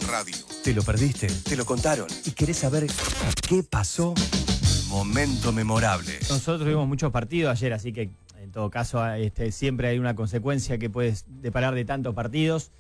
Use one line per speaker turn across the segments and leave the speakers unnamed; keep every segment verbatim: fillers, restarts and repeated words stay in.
Radio. ¿Te lo perdiste? ¿Te lo contaron? ¿Y querés saber qué pasó? Momento memorable.
Nosotros tuvimos muchos partidos ayer, así que en todo caso este, siempre hay una consecuencia que puedes deparar de tantos partidos.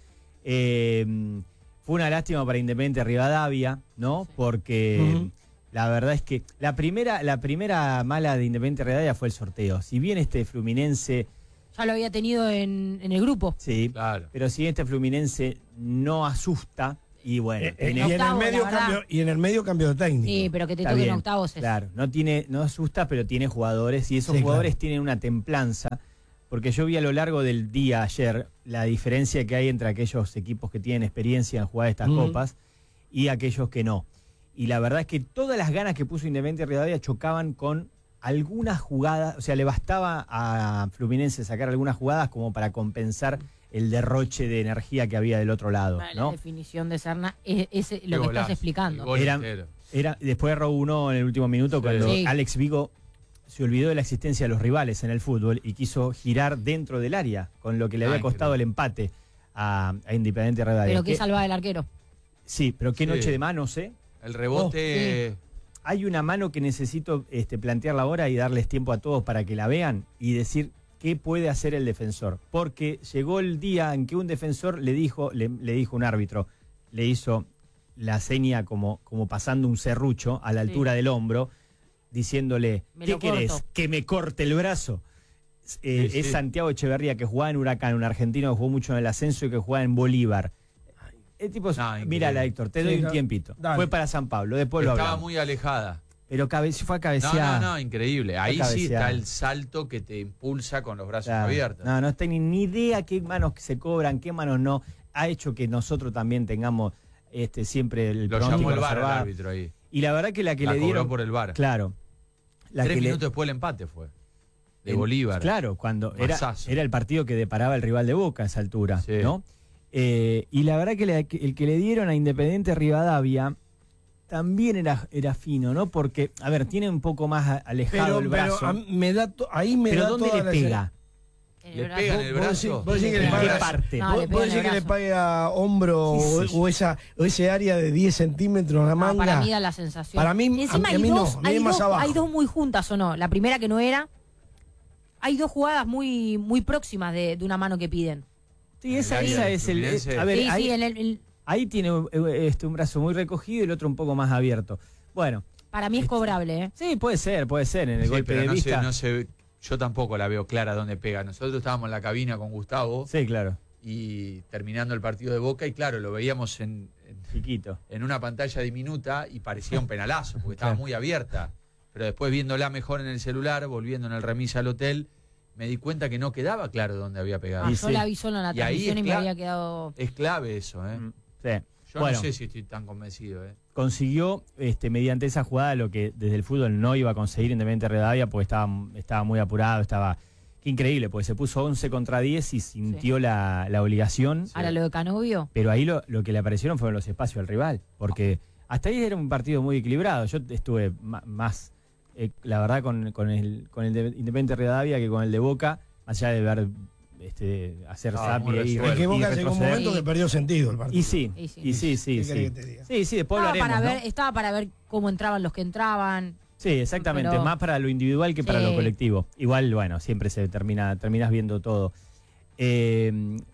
Eh, fue una lástima para Independiente Rivadavia, ¿no? Porque uh-huh. la verdad es que la primera, la primera mala de Independiente Rivadavia fue el sorteo. Si bien este Fluminense...
Ya lo había tenido en, en el grupo.
Sí, claro. Pero si este Fluminense no asusta, y bueno...
Eh, eh, y, en el medio cambio, y en el medio cambio de técnico.
Sí, pero que te toquen octavos es...
Claro, no, tiene, no asusta, pero tiene jugadores, y esos sí, jugadores claro. tienen una templanza, porque yo vi a lo largo del día ayer la diferencia que hay entre aquellos equipos que tienen experiencia en jugar estas mm. copas y aquellos que no. Y la verdad es que todas las ganas que puso Independiente Rivadavia chocaban con algunas jugadas, o sea, le bastaba a Fluminense sacar algunas jugadas como para compensar el derroche de energía que había del otro lado,
bueno,
¿no?
La definición de Serna es, es lo Qué que golazo, estás explicando.
Era, era, después erró uno en el último minuto sí. cuando sí. Alex Vigo se olvidó de la existencia de los rivales en el fútbol y quiso girar dentro del área, con lo que le había ah, costado el empate a, a Independiente Rivadavia.
Pero que salvaba el arquero.
Sí, pero qué sí. noche de manos, ¿eh?
El rebote...
Oh, sí. Hay una mano que necesito este, plantearla ahora y darles tiempo a todos para que la vean y decir qué puede hacer el defensor. Porque llegó el día en que un defensor le dijo, le, le dijo un árbitro, le hizo la seña como, como pasando un serrucho a la altura sí. del hombro, diciéndole, me ¿qué querés? Corto. ¿Que me corte el brazo? Eh, sí, sí. Es Santiago Echeverría, que jugaba en Huracán, un argentino que jugó mucho en el ascenso y que jugaba en Bolívar. El tipo, no, mírala, Héctor, te sí, doy no, un tiempito. Dale. Fue para San Pablo, después
Estaba
lo hablamos.
Estaba muy alejada.
Pero cabe, fue a cabecear.
No, no, no, increíble. Ahí sí está el salto que te impulsa con los brazos claro. abiertos.
No, no tienen ni idea qué manos se cobran, qué manos no. Ha hecho que nosotros también tengamos este siempre el
Lo llamó el V A R el árbitro ahí.
Y la verdad que la que
la
le dieron...
cobró por el V A R.
Claro.
La Tres que minutos le, después el empate fue. De en, Bolívar.
Claro, cuando era, era el partido que deparaba el rival de Boca a esa altura, sí. ¿no? Eh, y la verdad que le, el que le dieron a Independiente Rivadavia también era, era fino, ¿no? Porque, a ver, tiene un poco más alejado
pero,
el brazo.
Pero me da to, ahí me
pero
da
¿dónde
toda
le pega?
¿Le pega en el brazo?
¿Vos decís que le paga
parte?
No, ¿Vos decís que le paga hombro o, o, esa, o ese área de diez centímetros la manga?
No, para mí da la sensación.
Para mí,
Encima
a, a mí
dos,
no, a mí
hay,
más
dos,
abajo.
hay dos muy juntas, ¿o no? La primera que no era. Hay dos jugadas muy, muy próximas de, de una mano que piden.
Sí, esa, esa es el... Es, a ver, sí, ahí, sí, el, el, ahí tiene este, un brazo muy recogido y el otro un poco más abierto. Bueno.
Para mí es cobrable, ¿eh?
Sí, puede ser, puede ser, en el
sí,
golpe
pero
de
no
vista.
Se, no se, yo tampoco la veo clara dónde pega. Nosotros estábamos en la cabina con Gustavo.
Sí, claro.
Y terminando el partido de Boca, y claro, lo veíamos en, en,
Chiquito.
en una pantalla diminuta y parecía un penalazo, porque estaba claro. muy abierta. Pero después viéndola mejor en el celular, volviendo en el remis al hotel, me di cuenta que no quedaba claro dónde había pegado.
Ah, yo sí. la vi solo en la transmisión y, y me había quedado...
Es clave eso, ¿eh?
Sí.
Yo bueno, no sé si estoy tan convencido, ¿eh?
Consiguió, este, mediante esa jugada, lo que desde el fútbol no iba a conseguir Independiente Rivadavia, porque estaba, estaba muy apurado, estaba... Qué increíble, porque se puso once contra diez y sintió sí. la, la obligación.
Sí. Ahora lo de Canovio.
Pero ahí lo, lo que le aparecieron fueron los espacios del rival, porque hasta ahí era un partido muy equilibrado. Yo estuve más, eh, la verdad, con, con el, con el de Independiente Rivadavia que con el de Boca, más allá de ver... Este, hacer
no,
zap y, y,
es que Boca llegó un momento
sí.
que perdió sentido el partido.
Y sí, y sí, y sí, sí. Sí, sí, sí, después
estaba
lo haremos,
para
¿no?
ver, estaba para ver cómo entraban los que entraban.
Sí, exactamente,
pero...
más para lo individual que para sí. lo colectivo. Igual, bueno, siempre se termina, terminas viendo todo. Eh,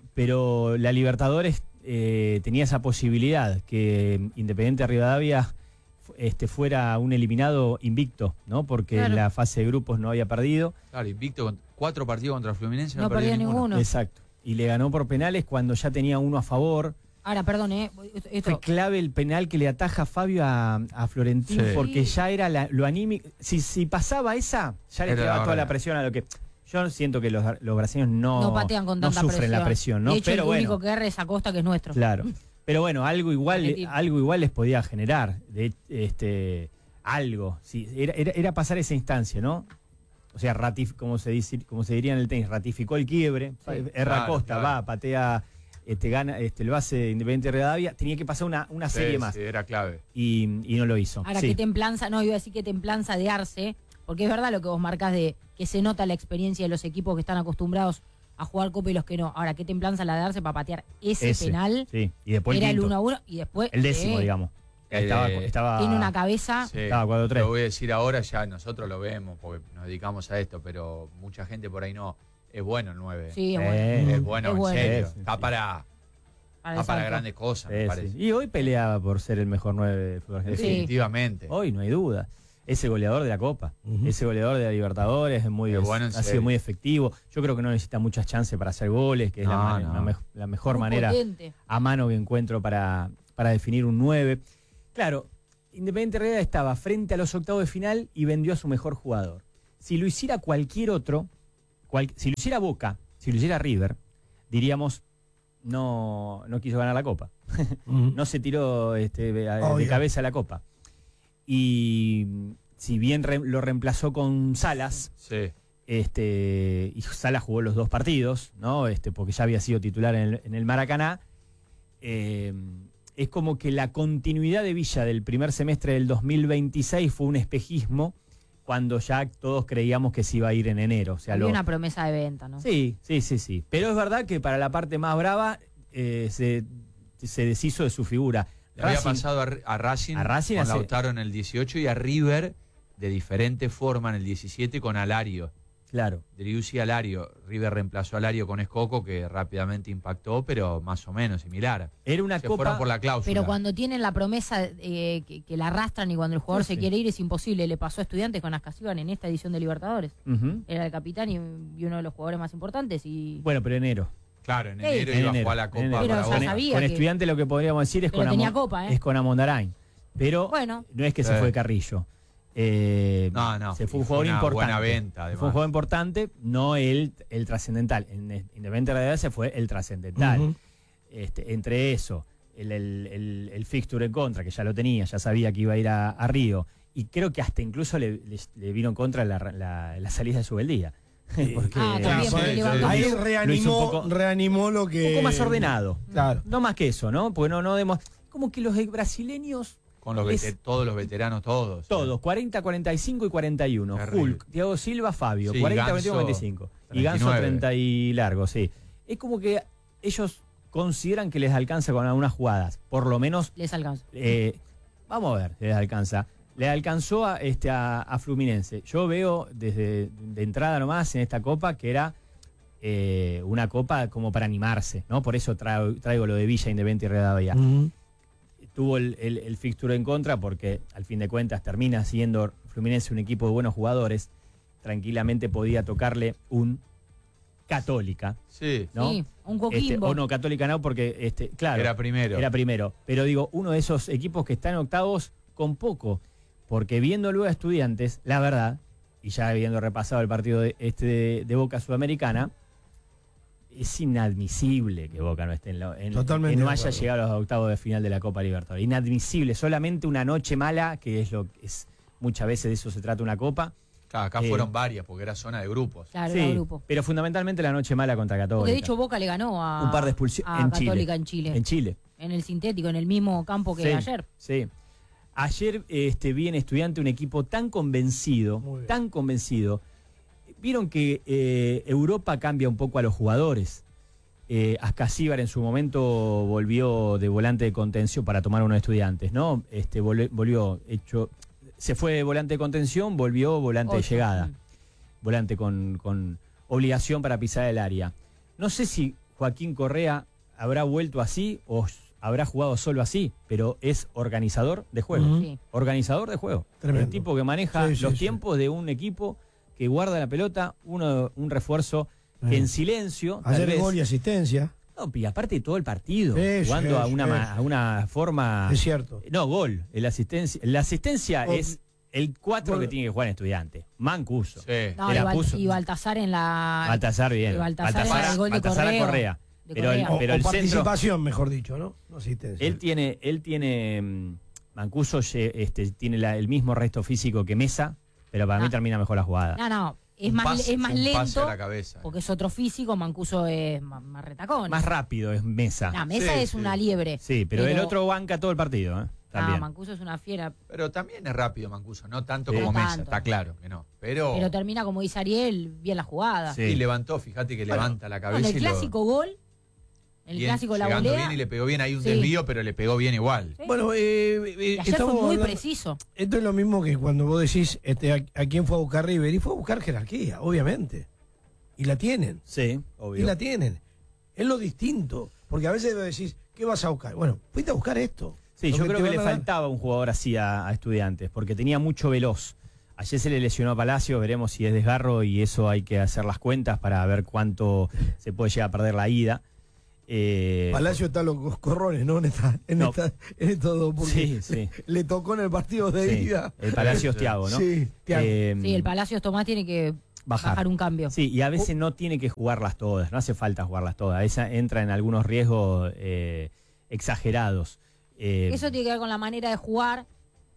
pero la Libertadores eh, tenía esa posibilidad, que Independiente Rivadavia este, fuera un eliminado invicto, ¿no? Porque claro. en la fase de grupos no había perdido.
Claro, invicto con cuatro partidos contra Fluminense, no,
no perdió ninguno. ninguno.
Exacto. Y le ganó por penales cuando ya tenía uno a favor.
Ahora, perdón, ¿eh? Esto...
Fue clave el penal que le ataja Fabio a, a Florentín, sí. porque ya era la, lo anímico. Si, si pasaba esa, ya le quedaba toda la presión a lo que... Yo siento que los, los brasileños no,
no patean con
no
tanta
sufren
presión.
la presión, ¿no?
De hecho,
pero
el
bueno,
único que erra es Acosta, que es nuestro.
Claro. Pero bueno, algo igual, algo igual les podía generar. De, este, algo. Sí, era, era, era pasar esa instancia, ¿no? O sea, ratif, como, se dice, como se diría en el tenis, ratificó el quiebre. Sí. Erra claro, Acosta, claro. va, patea... Este, gana este, el base de Independiente Rivadavia, tenía que pasar una, una
sí,
serie más.
Sí, era clave.
Y, y no lo hizo.
Ahora,
sí.
qué templanza, no, iba a decir que templanza de Arce, porque es verdad lo que vos marcás de que se nota la experiencia de los equipos que están acostumbrados a jugar Copa y los que no. Ahora, qué templanza la de darse para patear ese,
Ese,
penal.
Sí, y después
Era
el
el
quinto.
uno a uno y después...
El décimo,
eh,
digamos.
El
Estaba,
de-
estaba,
Tiene una cabeza...
Sí,
Estaba cuatro tres.
Lo voy a decir ahora, ya nosotros lo vemos porque nos dedicamos a esto, pero mucha gente por ahí no. Es bueno el nueve.
Sí, es bueno.
Eh,
Es bueno,
Es
en
bueno.
serio.
Sí, sí,
Está
sí.
para,
Para el
está para
salto.
grandes cosas, me
Sí,
parece.
sí. Y hoy peleaba por ser el mejor nueve del fútbol argentino.
Sí.
Definitivamente.
Hoy no hay duda. Ese goleador de la Copa,
Ujú.
ese goleador de la Libertadores es muy,
Es bueno, en
ha sido
serio.
muy efectivo. Yo creo que no necesita muchas chances para hacer goles, que es la,
No,
mane-
no.
la mej- la mejor
Muy
manera
potente.
a mano que encuentro para, para definir un nueve. Claro, Independiente Rivadavia estaba frente a los octavos de final y vendió a su mejor jugador. Si lo hiciera cualquier otro, cual- si lo hiciera Boca, si lo hiciera River, diríamos, no, no quiso ganar la Copa.
Ujú.
No se tiró este, de, de
Obvio.
cabeza a la Copa. Y mm, si bien re- lo reemplazó con Salas,
Sí.
este, y Salas jugó los dos partidos, ¿no? Este, porque ya había sido titular en el, en el Maracaná, eh, es como que la continuidad de Villa del primer semestre del dos mil veintiséis fue un espejismo cuando ya todos creíamos que se iba a ir en enero. O sea,
Había
lo-
una promesa de venta, ¿no?
Sí, sí, sí, sí. Pero es verdad que para la parte más brava eh, se, se deshizo de su figura.
Le había
Racing-
pasado a, a Racing,
a Racing
con
hace-
Lautaro en el dieciocho y a River de diferente forma en el diecisiete con Alario.
Claro.
Driussi Alario. River reemplazó a Alario con Escoco, que rápidamente impactó, pero más o menos similar.
Era una
Se
copa.
fueron por la cláusula.
Pero cuando tienen la promesa eh, que, que la arrastran y cuando el jugador
Sí,
se
sí.
quiere ir es imposible. Le pasó a Estudiantes con Ascasiban en esta edición de Libertadores.
Ujú.
Era el capitán y, y uno de los jugadores más importantes y
Bueno, pero enero.
Claro, en
Sí.
enero
En
iba a
enero,
jugar la
en
Copa
enero.
Pero
para
ya
Boca.
con,
sabía
con
que-
estudiante lo que podríamos decir es
Pero
con,
tenía
Amo-
copa, ¿eh?
es con Amondarain. Pero
bueno,
no es que se
Sí.
fue Carrillo. Eh,
No, no,
se fue
y
un
fue
jugador
una
importante.
buena venta, además.
Fue un jugador importante, no el, el trascendental. En Independiente Rivadavia se fue el trascendental.
Ujú.
Este, entre eso, el, el, el- el fixture en contra, que ya lo tenía, ya sabía que iba a ir a, a Río, y creo que hasta incluso le, le- le vino en contra la, la- la salida de Subeldía. Porque
Ah, también,
lo
porque
sí,
levantó-
Ahí
hizo- lo hizo
reanimó,
un poco,
reanimó lo
un
que.
poco más ordenado.
Claro.
No más que eso, ¿no? Porque no, no demos. Como que los brasileños,
Con los
Es-
vete- todos los veteranos, todos.
todos, cuarenta, cuarenta y cinco y cuarenta y uno.
Terrible.
Hulk, Thiago Silva, Fabio,
Sí,
cuarenta,
Ganso,
veintiuno, veinticinco. Y Ganso
treinta y nueve.
treinta y largo, sí. Es como que ellos consideran que les alcanza con algunas jugadas. Por lo menos,
les alcanzó.
eh, vamos a ver si les alcanza. Le alcanzó a, este, a, a Fluminense. Yo veo desde de entrada nomás en esta copa que era eh, una copa como para animarse, ¿no? Por eso traigo, traigo lo de Villa, Independiente y Rivadavia.
Ujú.
Tuvo el, el, el fixture en contra porque al fin de cuentas termina siendo Fluminense un equipo de buenos jugadores. Tranquilamente podía tocarle un Católica,
Sí,
¿no?
Sí, un
Este,
Coquimbo.
o no, Católica no, porque, este, claro,
era primero.
era primero. Pero digo, uno de esos equipos que está en octavos con poco. Porque viendo luego a Estudiantes, la verdad, y ya habiendo repasado el partido de, este de, de Boca Sudamericana, es inadmisible que Boca no esté en, lo, en
Totalmente
que no
de
haya
acuerdo.
llegado a los octavos de final de la Copa Libertadores. Inadmisible, solamente una noche mala, que es lo que es muchas veces de eso se trata una copa.
Claro, acá
Eh,
fueron varias porque era zona de grupos.
Claro,
Sí,
era grupo.
pero fundamentalmente la noche mala contra Católica.
Porque de hecho Boca le ganó a,
Un par de expulsiones
a
en Chile.
Católica en Chile.
En Chile.
En el sintético, en el mismo campo que
Sí,
ayer.
Sí. Ayer este, vi en Estudiante un equipo tan convencido,
Muy bien.
tan convencido. Vieron que eh, Europa cambia un poco a los jugadores. Eh, Ascasíbar en su momento volvió de volante de contención para tomar unos Estudiantes, ¿no? Este, volvió, volvió hecho, se fue de volante de contención, volvió volante
Ocho.
de llegada.
Mm.
Volante con, con obligación para pisar el área. No sé si Joaquín Correa habrá vuelto así o habrá jugado solo así, pero es organizador de juego.
Ujú.
Sí.
Organizador de juego.
Tremendo.
El tipo que maneja
Sí, sí,
los
sí.
tiempos de un equipo que guarda la pelota, uno, un refuerzo que
Sí.
en silencio. tal
Ayer
vez-
gol y asistencia.
No, y aparte de todo el partido,
Sí,
jugando
sí,
a, una,
sí.
ma- a una forma.
Es cierto.
No, gol. El asistencia, la asistencia
O-
es el cuatro
Bueno.
que tiene que jugar en Estudiante. Mancuso.
Sí.
No,
Te
y,
la
Bal-
puso.
y Baltasar en la.
Baltasar bien.
y Baltasar
Baltasar,
era el gol de
Baltasar a
Correa.
Correa.
De
Pero el,
Correa.
O,
pero
o
el centro.
participación, mejor dicho, ¿no? No asistencia.
Él tiene, él tiene, mm, Mancuso lle- este, tiene la- el mismo resto físico que Mesa, pero para
Ah.
mí termina mejor la jugada.
No, no. Es
Un
más,
pase-
es más
un pase
lento
a la cabeza.
porque es otro físico. Mancuso es más, más retacón.
Más rápido es Mesa.
La mesa
Sí,
es
sí.
una liebre.
Sí, pero, el
pero-
otro banca todo el partido. ¿eh? También.
Ah, Mancuso es una fiera.
Pero también es rápido Mancuso, no tanto
Sí.
como
No
Mesa,
tanto.
está claro que no. Pero,
Pero termina, como dice Ariel, bien la jugada.
Sí.
y levantó, fíjate que
Bueno,
levanta la
No,
cabeza
en el
y lo-
clásico gol, en el
bien,
clásico la
llegando
volea.
bien y le pegó bien, hay un
Sí.
desvío, pero le pegó bien igual.
Sí.
Bueno, eh, eh,
Y ayer
estamos
fue muy
hablando-
preciso.
Esto es lo mismo que cuando vos decís este, a, a quién fue a buscar River. Y fue a buscar jerarquía, obviamente. Y la tienen.
Sí,
Y
obvio.
la tienen. Es lo distinto. Porque a veces vos decís, ¿qué vas a buscar? Bueno, fuiste a buscar esto.
Sí,
Lo
yo
que
creo
te
que
van
le
a dar-
faltaba un jugador así a, a Estudiantes, porque tenía mucho veloz. Ayer se le lesionó a Palacio, veremos si es desgarro y eso hay que hacer las cuentas para ver cuánto se puede llegar a perder la ida. Eh,
Palacio está los corrones, ¿no? En, esta, en,
No.
esta, en estos dos, porque
Sí, sí.
le tocó en el partido de
sí,
ida.
el Palacio es Thiago, ¿no?
Sí, Thiago.
Eh,
Sí, el Palacios Tomás tiene que
bajar.
bajar, un cambio.
Sí, y a veces no tiene que jugarlas todas, no hace falta jugarlas todas. Esa entra en algunos riesgos eh, exagerados. Eh,
Eso tiene que ver con la manera de jugar.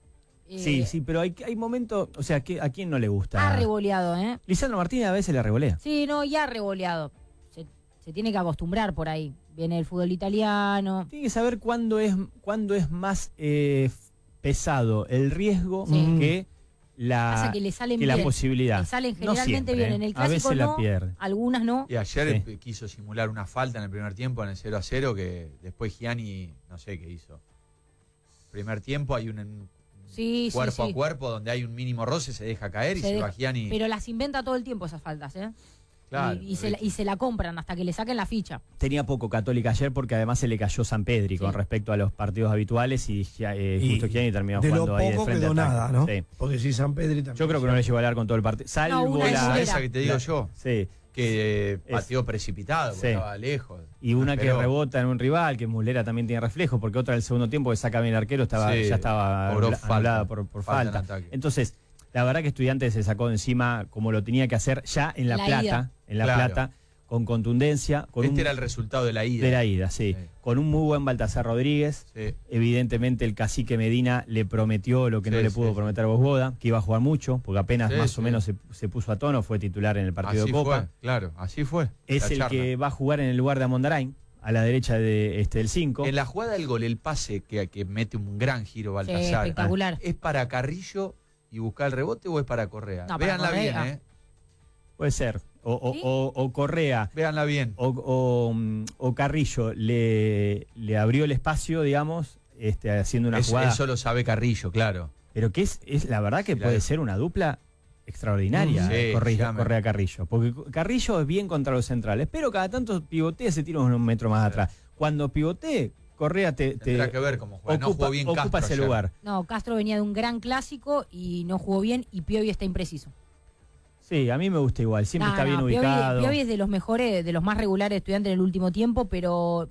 Eh,
Sí, sí, pero hay, hay momentos, o sea, ¿a quién no le gusta?
Ha revoleado, ¿eh?
Lisandro Martínez a veces le revolea.
Sí, no, ya ha revoleado. Se, se tiene que acostumbrar por ahí. Viene el fútbol italiano.
Tiene que saber cuándo es, cuándo es más eh, pesado el riesgo
Sí.
que la,
Pasa que le salen
que la
bien.
posibilidad.
Le salen
No
generalmente
siempre,
bien.
¿eh?
En el
A
clásico
veces
no,
la pierde.
algunas no.
Y ayer
Sí.
eh, quiso simular una falta en el primer tiempo en el cero a cero que después Gianni, no sé qué hizo. Primer tiempo hay un, un
Sí, sí,
cuerpo
sí.
a cuerpo donde hay un mínimo roce, se deja caer y
Se
se,
deja-
va Gianni.
Pero las inventa todo el tiempo esas faltas, ¿eh?
Claro,
y, y se la, y se la compran hasta que le saquen la ficha.
Tenía poco Católica ayer porque además se le cayó San Pedri
Sí.
con respecto a los partidos habituales y, eh,
Y
justo Gianni terminó
de lo
jugando ahí de
poco
frente
quedó
a ataque.
nada, ¿no?
Sí.
Porque si San Pedri también.
Yo creo que no le llegó a hablar con todo el partido. Salvo
No, una
esa,
la.
muslera.
esa que te digo
la-
yo,
Sí.
que eh,
Es-
pateó precipitado, porque
Sí.
estaba lejos.
Y una que
Pero-
rebota en un rival, que Muslera también tiene reflejo, porque otra del segundo tiempo que saca bien el arquero estaba,
Sí,
ya estaba
cobró
anula-
falta.
anulada por, por
Falta en
falta.
ataque.
Entonces, la verdad que Estudiantes se sacó de encima como lo tenía que hacer ya en La,
La
Plata,
ida.
en La
Claro.
Plata, con contundencia, con
Este
un,
era el resultado de la ida.
de la ida, sí,
Sí.
con un muy buen Baltasar Rodríguez.
Sí.
Evidentemente el cacique Medina le prometió lo que no
Sí,
le
sí,
pudo
sí.
prometer a Bosboda, que iba a jugar mucho, porque apenas
Sí,
más
sí.
o menos se, se puso a tono, fue titular en el partido
Así
de Copa.
fue, claro, así fue.
Es
la
el
charla.
que va a jugar en el lugar de Amondarain, a la derecha de este del cinco.
En la jugada del gol, el pase que, que mete un gran giro
Sí,
Baltasar,
espectacular.
¿es para Carrillo y buscar el rebote o es para Correa?
No, para
Véanla bien,
Correa.
¿eh?
Puede ser. O, o-
¿Sí?
o- o Correa
Véanla bien.
o, o, mm, o Carrillo le, le abrió el espacio, digamos, este, haciendo una
Eso,
jugada.
eso lo sabe Carrillo, claro.
Pero que es, es la verdad que
Sí, la
puede
de-
ser una dupla extraordinaria,
Mm, sí,
eh, Correa,
llame.
Correa Carrillo. Porque Carrillo es bien contra los centrales, pero cada tanto pivotea, se tira un metro más
Sí.
atrás. Cuando pivotee, Correa te, te
Tendrá que ver cómo juega. No
ocupa,
jugó bien
ocupa
Castro
ese
ayer.
lugar.
No, Castro venía de un gran clásico y no jugó bien y Piovi está impreciso.
Sí, a mí me gusta igual, siempre
No,
está
no,
bien
Piovi-
ubicado.
Piovi es de los mejores, de los más regulares de Estudiantes en el último tiempo, pero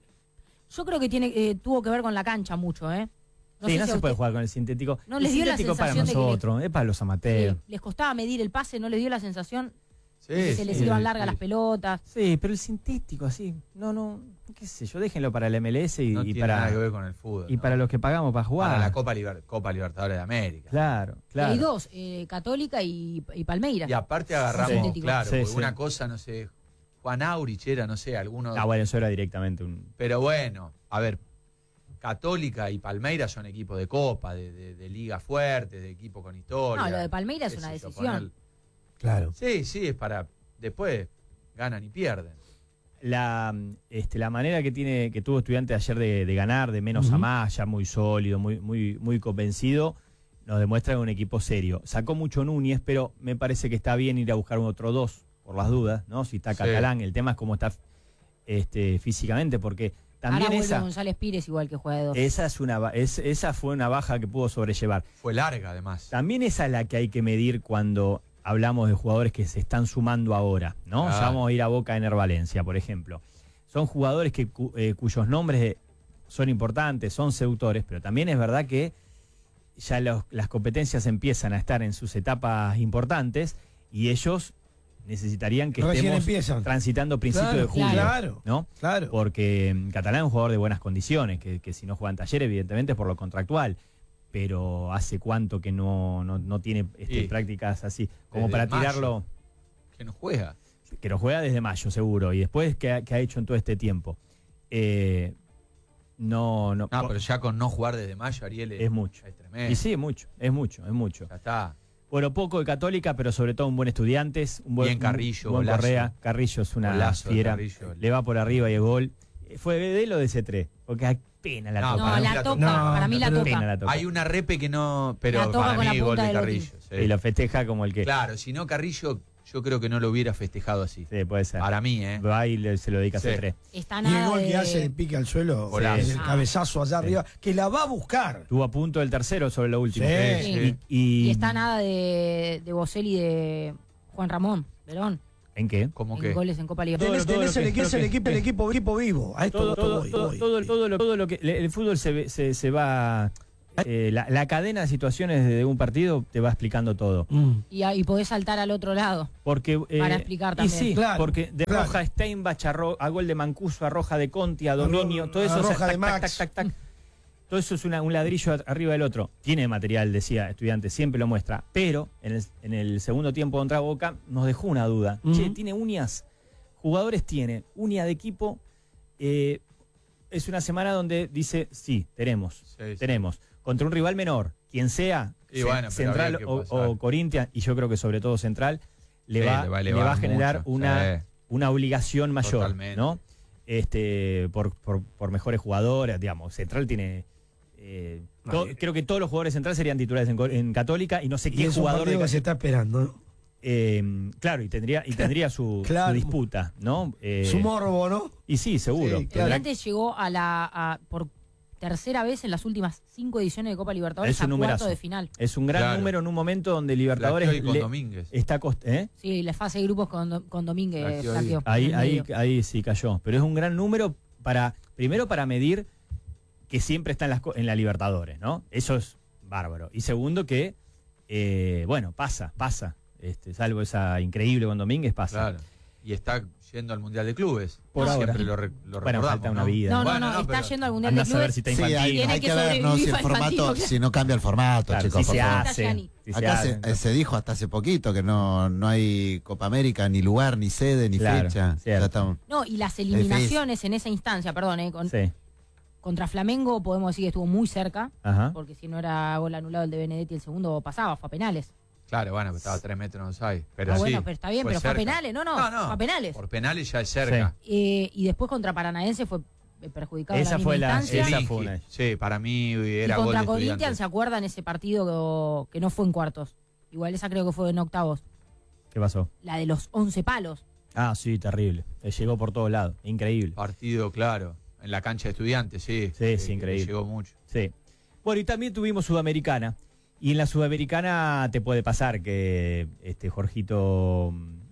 yo creo que tiene eh, tuvo que ver con la cancha mucho, ¿eh?
sí,
sé
no
si
se
a
puede
usted-
jugar con el sintético.
No
el
les dio la
sintético para
sensación de que le-
nosotros, es para los amateurs.
Sí, les costaba medir el pase, no les dio la sensación
Sí,
de que se les
sí,
iban
sí,
largas
sí.
las pelotas.
Sí, pero el sintético así, no, no, qué sé yo, déjenlo para el M L S y,
No
y
tiene
para
nada que ver con el fútbol.
y
¿no?
para los que pagamos para jugar.
Para la Copa, Liber- Copa Libertadores de América.
Claro,
Y
claro.
hay dos, eh, Católica y, y Palmeiras.
Y aparte agarramos,
Sintético.
claro,
Sí,
porque
sí.
una cosa, no sé, Juan Aurich era, no sé, alguno.
Ah, bueno, eso era directamente un.
Pero bueno, a ver, Católica y Palmeiras son equipos de Copa, de, de, de liga fuerte, de equipo con historia.
No, lo de Palmeiras
qué
es una
sé yo,
decisión.
poner-
Claro.
Sí, sí, es para. Después ganan y pierden.
La, este, la manera que tiene que tuvo Estudiante ayer de, de ganar, de menos a más, ya muy sólido, muy, muy, muy convencido, nos demuestra un equipo serio. Sacó mucho Núñez, pero me parece que está bien ir a buscar un otro dos, por las dudas, ¿no? Si está
Sí.
Catalán, el tema es cómo está este, físicamente, porque también
Ahora vuelve
esa,
González Pires igual que juega de dos.
esa, es una, ba- es, esa fue una baja que pudo sobrellevar.
Fue larga, además.
También esa es la que hay que medir cuando hablamos de jugadores que se están sumando ahora, ¿no?
Claro.
Ya vamos a ir a Boca en Valencia, por ejemplo. Son jugadores que, cu- eh, cuyos nombres eh, son importantes, son seductores, pero también es verdad que ya los- las competencias empiezan a estar en sus etapas importantes y ellos necesitarían que
Recién
estemos
empiezan.
transitando principio
Claro,
de julio,
claro.
¿no?
Claro.
Porque mm, Catalán es un jugador de buenas condiciones, que, que si no juega en Taller, evidentemente es por lo contractual. Pero hace cuánto que no, no, no tiene este,
Sí.
prácticas así, como
Desde
para
mayo.
tirarlo,
Que no juega.
que lo juega desde mayo seguro, y después, ¿qué ha, qué ha hecho en todo este tiempo? Eh, no, no.
No, pero ya con no jugar desde mayo, Ariel,
es mucho.
Es tremendo.
Y sí, es mucho, es mucho, es mucho.
Ya está.
Bueno, poco de Católica, pero sobre todo un buen Estudiantes, un buen,
Bien Carrillo,
un buen
golazo.
Correa. Carrillo es una
Golazo de
fiera,
Carrillo.
le va por arriba y el gol. ¿Fue de él o de C tres? Porque hay pena la
No,
toca.
No,
para mí
la
la
toca,
toca.
para mí la
No,
Pena
toca.
la toca.
Hay una repe que no, pero
La toca
para
con la
mí gol
punta
de
del
Carrillo. sí.
Y lo festeja como el que...
Claro, si no Carrillo, yo creo que no lo hubiera festejado así.
Sí, puede ser.
Para mí, ¿eh?
Va y le- se lo dedica a
Sí.
C tres.
Está
Y el
nada
gol que
de-
hace de pique al suelo,
Golazo.
es el
Ah.
cabezazo allá arriba, que la va a buscar.
Estuvo a punto del tercero sobre lo último.
Sí,
sí.
Y, y-
Y está nada de, de Boselli y de Juan Ramón Verón
¿En qué?
Como
en
que
goles en Copa Libertadores.
Tenés, tenés
todo lo
el,
que-
equipo,
lo
el
que-
equipo, el equipo, equipo vivo. A esto
Todo, todo,
voy,
todo,
voy.
todo, todo lo, todo lo que el fútbol se, ve- se, se va eh, la, la cadena de situaciones de un partido te va explicando todo.
Mm.
Y, a- y podés saltar al otro lado.
Porque eh,
Para explicar
y
también.
sí,
Claro,
porque de
claro.
roja a Steinbach a, ro- a gol de Mancuso, a roja de Conti, a dominio,
ro-
todo eso
a
o sea,
roja de
tac, tac,
Max.
tac, tac, tac. Todo eso es una- un ladrillo a- arriba del otro. Tiene material, decía Estudiantes, siempre lo muestra. Pero en el, en el segundo tiempo contra Boca nos dejó una duda.
Ujú.
Che, tiene uñas. Jugadores tiene uña de equipo. eh, es una semana donde dice, sí, tenemos.
Sí, sí.
Tenemos. Contra un rival menor, quien sea,
Y
ce-
bueno, pero
Central
había que
o,
pasar.
o Corinthians, y yo creo que sobre todo Central, le,
Sí,
va,
le va a
le
elevar
va a generar
mucho,
una,
sí.
una obligación mayor,
Totalmente.
¿no? Este, por, por, por mejores jugadores, digamos. Central tiene. eh, to-
Vale.
creo que todos los jugadores centrales serían titulares en, Co- en Católica y no sé
Y
qué
es un
jugador
partido
de
que se está esperando, ¿no?
eh, claro, y tendría, y tendría su,
Claro.
su disputa, ¿no? Eh,
Su morbo, ¿no?
y sí, seguro.
Sí, claro.
Tendrá-
Estudiantes llegó a la a- por tercera vez en las últimas cinco ediciones de Copa Libertadores
Es un
a
numerazo.
cuarto de final.
Es un gran
Claro.
número en un momento donde Libertadores
Flaqueó y con
le-
Domínguez.
está cost- ¿eh?
Sí, la fase de grupos con, Do- con Domínguez.
Flaqueó ahí.
flaqueó,
Ahí,
en el
ahí,
medio.
ahí sí cayó. Pero es un gran número para, primero para medir que siempre está en, las, co- en la Libertadores, ¿no? Eso es bárbaro. Y segundo que, eh, bueno, pasa, pasa. Este, salvo esa increíble con Domínguez, pasa.
Claro. Y está yendo al Mundial de Clubes.
Por
Siempre
ahora.
lo, re- lo
Bueno,
recordamos,
falta una
¿no?
vida.
No, no,
Bueno,
no,
no,
está
pero-
yendo al Mundial de
Andás a ver
Clubes.
si está
Sí,
infantil.
hay,
Tiene
hay
que
que ver, ¿no?
sobrevivir
Si el
al
formato,
infantil.
si no cambia el formato,
Claro,
chicos,
si
por
se
favor.
hace.
Gianni.
si se
Acá
hace.
se, se dijo hasta hace poquito que no, no hay Copa América, ni lugar, ni sede, ni
Claro,
fecha.
cierto.
Ya estamos-
No, y las eliminaciones en esa instancia, perdón, eh, con-
Sí.
contra Flamengo podemos decir que estuvo muy cerca,
Ajá.
porque si no era gol anulado el de Benedetti, el segundo pasaba, fue a penales.
Claro, bueno, pero estaba a tres metros no sabe. Pero
Ah,
sí,
bueno, pero está bien, pero fue a
cerca.
penales, no, no, fue a penales.
Por penales ya es cerca.
Eh, y después contra Paranaense fue eh, perjudicado
Esa
en la
fue
misma
la-
instancia.
esa
Zielinski.
fue una-
Sí, para mí
Y
era gol de
contra Corinthians,
Estudiantes.
¿se acuerdan ese partido que, que no fue en cuartos? Igual esa creo que fue en octavos.
¿Qué pasó?
La de los once palos.
Ah, sí, terrible. Eh, Llegó por todos lados. Increíble.
Partido, claro. En la cancha de Estudiantes, sí.
Sí, sí,
que
increíble.
Llegó mucho.
Sí. Bueno, y también tuvimos Sudamericana. Y en la Sudamericana te puede pasar que este Jorgito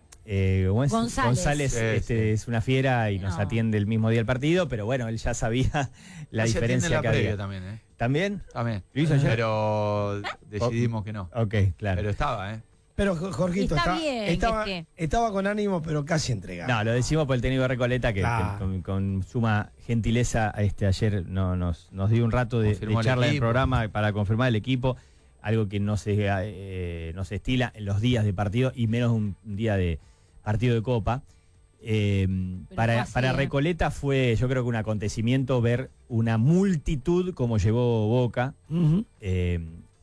eh, ¿cómo es?
González.
Sí,
este,
sí.
es una fiera y nos
No.
atiende el mismo día el partido, pero bueno, él ya sabía la
No se atiende
diferencia
en la
que
previa
había.
también, ¿eh?
¿También?
También.
¿Lo hizo ayer?
Pero decidimos que no.
Ok, claro.
Pero estaba, ¿eh?
Pero Jo- Jorgito
Está
está-
bien,
estaba,
es que-
estaba con ánimo, pero casi entregado.
No, lo decimos por el técnico de Recoleta que,
Claro.
que con, con suma gentileza este ayer no, nos, nos dio un rato de, de
Confirmó el
charla en el
equipo.
programa para confirmar el equipo, algo que no se, eh, no se estila en los días de partido y menos un día de partido de Copa. Eh,
fue
para,
así,
para
¿eh?
Recoleta fue yo creo que un acontecimiento ver una multitud como llevó Boca,
Ujú.
eh,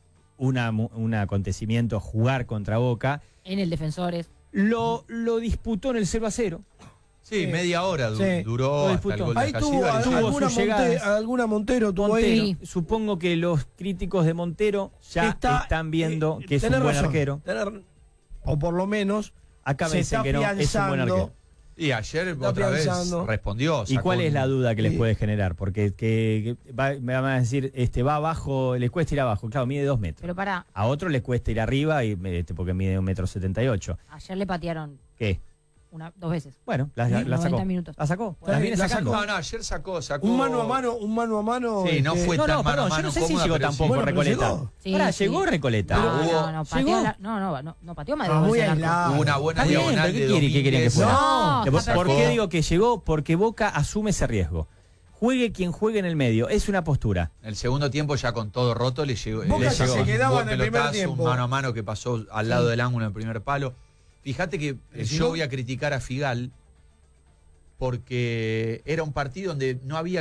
una, mu- un acontecimiento jugar contra Boca.
En el Defensores.
Lo, lo disputó en el cero a cero.
Sí,
Sí.
media hora du-
Sí.
duró
Lo
hasta el
disputó.
gol de
Ahí tuvo,
Casíbal.
a-
tuvo
alguna,
sus
Monte-
llegadas.
alguna Montero tuvo ahí.
Montero,
Sí.
supongo que los críticos de Montero ya
Está-
están viendo
eh,
que es un
tenés
buen
razón,
arquero.
tenés- o por lo menos
Acá me
se
dicen
está
que no, es un buen
afianzando.
arquero.
Y ayer
Está
otra vez
pensando.
respondió.
¿Y
sacó
cuál es
un-
la duda que les
Sí.
puede generar? Porque que, que va- me van a decir, este va abajo, les cuesta ir abajo. Claro, mide dos metros.
Pero para,
A otro les cuesta ir arriba y, este, porque mide un metro setenta y ocho.
ayer le patearon
¿Qué?
una, dos veces.
Bueno, la,
Sí,
la sacó.
noventa minutos.
La sacó.
Está
La
bien,
viene
la
sacando.
No, no, ayer sacó, sacó.
Un mano a mano, un mano a mano.
Sí, no
este,
fue
No,
tan
no,
mano a
perdón, yo
mano
no sé si
cómoda,
llegó
pero
tampoco
sí.
Bueno, pero
Recoleta.
llegó.
Sí,
Pará,
sí.
llegó Recoleta.
No,
Hubo-
no, no, pateó
¿Llegó?
la- no, no, no, no pateó más de
Ah,
dos
muy
veces el arco.
aislado.
Hubo una buena
Está bien,
diagonal
pero ¿qué
de
quiere- qué querían que
Domínguez.
fuera?
No,
¿Por
está
por qué
perfecto.
digo que llegó? Porque Boca asume ese riesgo. Juegue quien juegue en el medio. Es una postura.
En el segundo tiempo, ya con todo roto, le llegó.
Boca
le
ya
llegó
se
un
quedaba
buen
en el primer
pelotazo,
tiempo.
Un mano a mano que pasó al lado del ángulo en el primer palo. Fíjate que
¿Le
yo
llegó?
voy a criticar a Figal porque era un partido donde no había que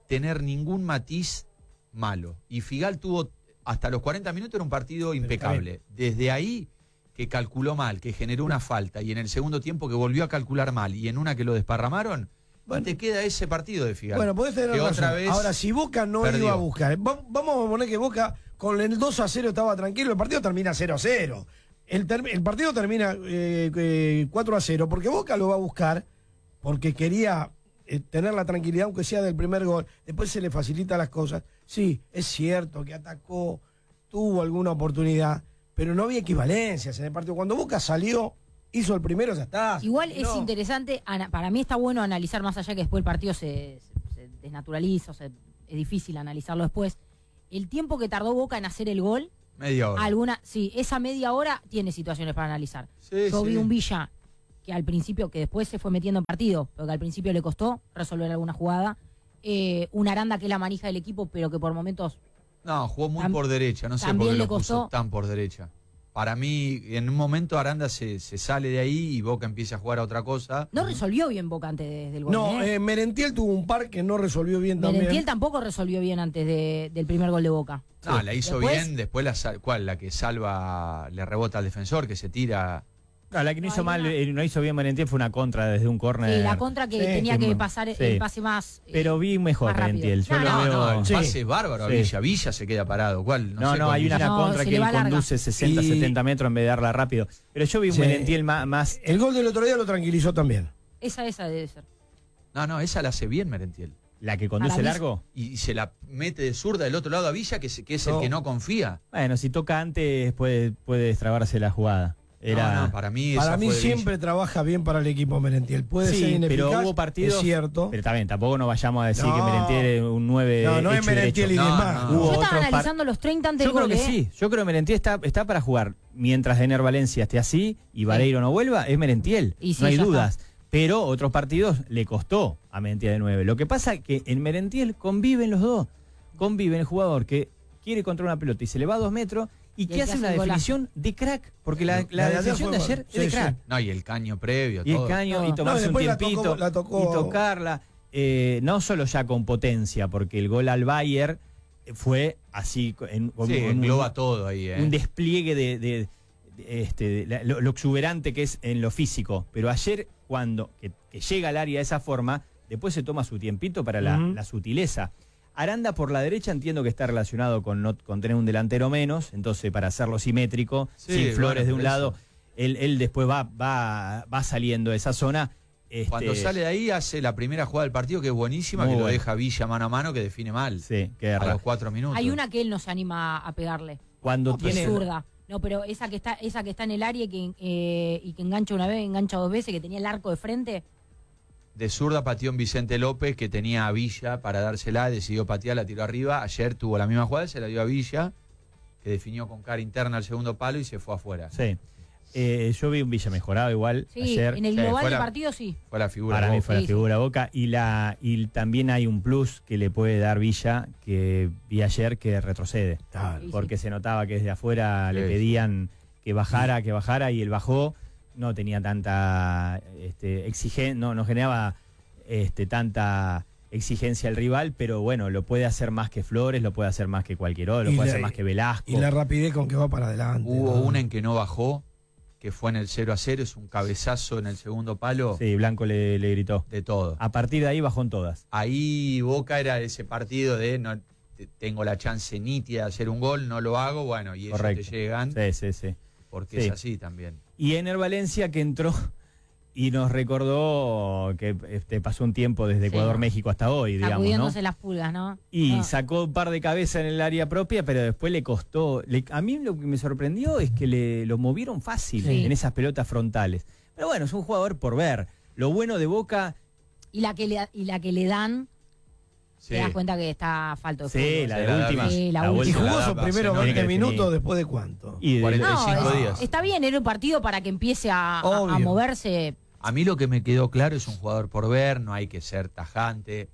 tener ningún matiz malo. Y Figal tuvo, hasta los cuarenta minutos era un partido impecable. Desde ahí que calculó mal, que generó una falta, y en el segundo tiempo que volvió a calcular mal, y en una que lo desparramaron, bueno, te queda ese partido de Figal.
Bueno, podés tener
que
razón.
otra vez
Ahora, si Boca no
perdió.
iba a buscar, va- vamos a poner que Boca con el dos a cero estaba tranquilo, el partido termina cero a cero. El, ter- el partido termina eh, eh, cuatro a cero, porque Boca lo va a buscar, porque quería eh, tener la tranquilidad, aunque sea del primer gol. Después se le facilita las cosas. Sí, es cierto que atacó, tuvo alguna oportunidad, pero no había equivalencias en el partido. Cuando Boca salió, hizo el primero, ya está.
Igual es
No.
interesante, ana- para mí está bueno analizar más allá que después el partido se, se- se desnaturaliza, o sea, es difícil analizarlo después. El tiempo que tardó Boca en hacer el gol,
media hora.
alguna, sí, esa media hora tiene situaciones para analizar.
Sí,
Yo
sí.
vi un Villa que al principio, que después se fue metiendo en partido, pero que al principio le costó resolver alguna jugada. Eh, un Aranda que es la manija del equipo, pero que por momentos
No, jugó muy
Tam-
por derecha, no sé por
también
qué
le
lo puso
costó.
tan por derecha. Para mí, en un momento Aranda se, se sale de ahí y Boca empieza a jugar a otra cosa.
no resolvió bien Boca antes de- del gol.
No,
¿eh?
eh, Merentiel tuvo un par que no resolvió bien
Merentiel
también.
tampoco resolvió bien antes de- del primer gol de Boca.
No, la hizo
Después-
bien, después la sal- ¿cuál? La que salva, le rebota al defensor, que se tira.
No, la que no
No,
hizo
hay
mal,
una-
eh, no hizo bien Merentiel fue una contra desde un córner.
Sí, la contra que
Sí,
tenía
que
que
mo-
pasar
sí.
el pase más. eh,
Pero vi mejor
más rápido.
Merentiel. Yo
No,
lo
No,
veo.
no, el
Sí.
pase es bárbaro a
Sí.
Villa. Villa se queda parado. ¿Cuál?
No,
sé
no,
cuál
hay una
Villa.
No,
contra
se
que
le
él
va larga.
conduce sesenta,
Y-
setenta metros en vez de darla rápido. Pero yo vi un
Sí.
Merentiel ma- más.
El gol del otro día lo tranquilizó también.
Esa, esa debe ser.
No, no, esa la hace bien Merentiel.
La que conduce
Para mí-
largo.
Y, y se la mete de zurda del otro lado a Villa, que, se- que es el
No.
que no confía.
Bueno, si toca antes puede, puede destrabarse la jugada. Era...
No, no, para mí
Para
esa
mí
fue de
siempre
Villa.
trabaja bien para el equipo Merentiel. Puede
Sí,
ser ineficaz,
pero hubo partidos.
es cierto.
Pero también, tampoco nos vayamos a decir
No.
que Merentiel es un nueve.
No, no es
hecho y
Merentiel y
derecho.
No,
demás.
no.
Hubo
Yo estaba
otros par-
analizando los treinta antes
Yo
del
creo
gol,
que
¿eh?
sí. Yo creo que Merentiel está, está para jugar. Mientras Ener Valencia esté así y Vareiro no vuelva, es Merentiel.
Y sí,
no hay
ya
dudas. Pero otros partidos le costó a Merentiel de nueve. Lo que pasa es que en Merentiel conviven los dos. Conviven el jugador que quiere controlar una pelota y se le va a dos metros y,
Y
que
el que
hace
hace
una
el golazo.
definición de crack. Porque la,
La
la
de ayer
definición
fue
de ayer
buena.
es de
Sí,
crack.
sí.
No, y el caño previo,
Y el
todo.
caño,
No.
y tomarse
No,
un
después la
tiempito,
tocó- la tocó-
y tocarla. eh, no solo ya con potencia, porque el gol al Bayern fue así, en, con-
Sí,
con
engloba
un,
todo ahí. ¿eh?
un despliegue de, de- de, este, de la- lo, lo exuberante que es en lo físico. Pero ayer, cuando que, que llega al área de esa forma, después se toma su tiempito para la,
Ujú.
la sutileza. Aranda por la derecha entiendo que está relacionado con, no, con tener un delantero menos, entonces para hacerlo simétrico,
Sí,
sin Flores
bueno,
de un
por
lado,
eso.
él, él después va, va, va saliendo de esa zona. este,
Cuando sale de ahí hace la primera jugada del partido, que es buenísima,
Muy
que lo
buena.
deja Villa mano a mano, que define mal.
Sí, qué
a
raro.
los cuatro minutos.
Hay una que él no se anima a pegarle.
Cuando
Que es
tiene
zurda. No, pero esa que está, esa que está en el área y que, eh, y que engancha una vez, engancha dos veces, que tenía el arco de frente.
De zurda pateó en Vicente López, que tenía a Villa para dársela, decidió patear, la tiró arriba. Ayer tuvo la misma jugada, se la dio a Villa, que definió con cara interna al segundo palo y se fue afuera.
Sí. Eh, yo vi un Villa mejorado igual
Sí,
ayer.
en el
Sí,
global
fue
del
la-
partido sí.
Fue la figura.
Para
de
mí
Boca.
fue la
Sí, sí.
figura Boca. Y, la, y también hay un plus que le puede dar Villa, que vi ayer, que retrocede.
Claro.
Sí,
Porque se notaba que desde afuera le
Sí.
pedían que bajara, que bajara, y él bajó. No tenía tanta este, exigencia, no, no generaba este, tanta exigencia al rival, pero bueno, lo puede hacer más que Flores, lo puede hacer más que cualquier otro, lo
Y
puede
la-
hacer más que Velasco.
Y la rapidez con que va para adelante.
Hubo
¿no?
una en que no bajó, que fue en el cero a cero, es un cabezazo en el segundo palo,
Sí, Blanco le, le gritó.
de todo.
A partir de ahí bajó en todas.
Ahí Boca era ese partido de no te- tengo la chance nítida de hacer un gol, no lo hago, bueno, y ellos te
Correcto.
llegan,
Sí, sí, sí.
porque
Sí.
es así también.
Y Ener Valencia, que entró y nos recordó que este, pasó un tiempo desde
Sí.
Ecuador-México hasta hoy, digamos, ¿no?
Sacudiéndose las pulgas, ¿no?
Y
No.
sacó un par de cabezas en el área propia, pero después le costó. le- a mí lo que me sorprendió es que le lo movieron fácil
Sí.
en esas pelotas frontales. Pero bueno, es un jugador por ver. Lo bueno de Boca,
Y la que le, y la que le dan,
Sí.
te das cuenta que está falto de
sí,
fútbol.
la
Se
de
la da
última.
bien. Sí, la
Y
última.
jugó
Se la
sus
da,
primeros
se
veinte
tiene que
minutos
definir.
después de cuánto.
Y de-
cuarenta y cinco
No, es-
días.
está bien, era un partido para que empiece a, a- a
Obvio.
moverse.
A mí lo que me quedó claro es un jugador por ver, no hay que ser tajante,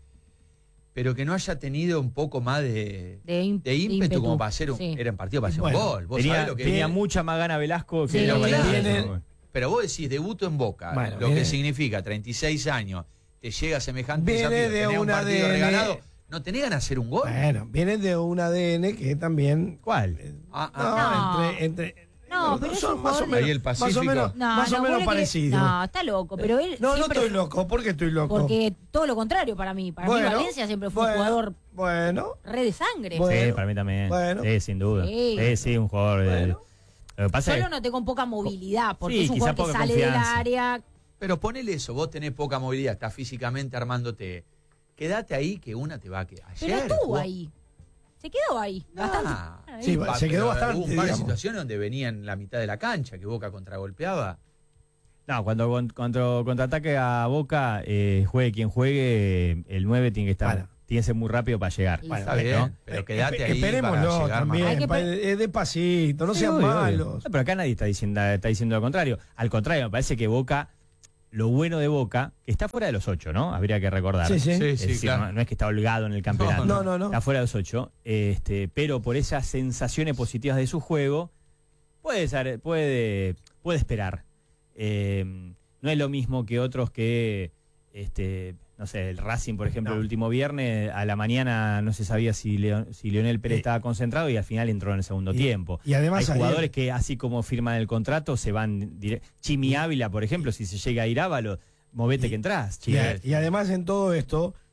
pero que no haya tenido un poco más de,
De, im-
de ímpetu, como para hacer un,
Sí.
era un partido para hacer
Bueno,
un gol. Vos
tenía
sabés lo que
tenía
es.
mucha más gana Velasco que
Sí,
Ener
claro.
Valencia.
Tiene-
Pero vos decís, debuto en Boca,
Bueno,
lo
viene-
que significa treinta y seis años, te llega semejante
Viene
desafío,
de
tenés un
una
partido
A D N.
regalado, ¿No tenés ganas de hacer un gol?
Bueno, viene de un A D N que también.
¿Cuál?
Ah,
No,
ah,
No.
entre. entre
No, pero es
son
un
más o
jugador-
menos,
Ahí el
más o
Pacífico.
menos,
No,
más o
no,
menos
vos le querés-
parecidos.
No, está loco, pero él
No, no
siempre-
estoy loco. ¿Por qué estoy loco?
Porque todo lo contrario para mí. Para
Bueno,
mí Valencia siempre fue
bueno,
un jugador
Bueno,
re de sangre.
Bueno.
Sí, para mí también.
bueno.
Sí, sin duda.
Sí.
Sí, sí, un jugador. de-
Bueno.
Lo que pasa
Solo
es
noté con poca movilidad, porque
Sí,
es un
quizá
jugador que
poca
sale del
confianza.
área.
Pero ponele eso, vos tenés poca movilidad, estás físicamente armándote. Quédate ahí que una te va a quedar.
Pero
Ayer
estuvo
jugó-
ahí. Se quedó ahí. Bastante.
Ah,
Ahí.
Sí,
pa-
se quedó
pero
bastante,
Hubo un par de
digamos.
situaciones donde venía en la mitad de la cancha, que Boca contragolpeaba.
No, cuando, cuando contraataque a Boca, eh, juegue quien juegue, el nueve tiene que estar,
Bueno.
tiene que ser muy rápido para llegar.
Sí,
Bueno,
Está bien,
¿no?
pero
Eh,
quédate
espe-
ahí para
Esperémoslo
llegar más.
Hay
también.
que
pa-
pe-
eh, despacito, no
Sí,
sean
obvio, obvio.
malos.
No, pero acá nadie está diciendo, está diciendo lo contrario. Al contrario, me parece que Boca, lo bueno de Boca, que está fuera de los ocho, ¿no? Habría que recordar.
Sí, sí.
Sí,
Es
sí,
decir,
claro.
no, no es que está holgado en el campeonato.
No, no, no.
Está fuera de los ocho. Este, pero por esas sensaciones positivas de su juego, puede ser, puede, puede esperar. Eh, no es lo mismo que otros que, este, no sé, el Racing, por ejemplo,
No.
el último viernes, a la mañana no se sabía si, Leo- si Leonel Pérez
Eh,
estaba concentrado y al final entró en el segundo
y-
tiempo.
y además
Hay
ayer-
jugadores que así como firman el contrato se van dire- Chimi Ávila, por ejemplo, si se llega a ir Ávalo, movete
Y-
que entrás.
Y,
Chimi.
a- y además en todo esto,